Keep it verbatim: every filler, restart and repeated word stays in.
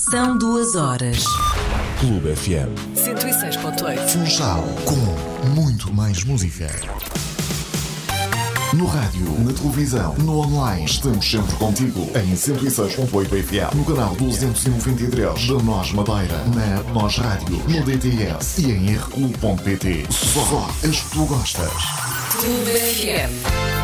São duas horas. Clube F M cento e seis ponto oito. Funchal, com muito mais música. No rádio, na televisão, no online, estamos sempre contigo. Em cento e seis ponto oito F M, no canal duzentos e noventa e três da Nós Madeira, na Nós Rádio, no D T S e em r clube ponto p t. Só as que tu gostas. Clube F M.